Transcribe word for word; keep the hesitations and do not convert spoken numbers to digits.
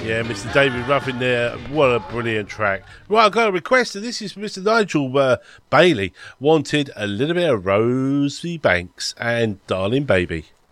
Yeah, Mister David Ruffin there. What a brilliant track. Right, I've got a request, and this is Mister Nigel uh, Bailey. Wanted a little bit of Rosie Banks and Darling Baby.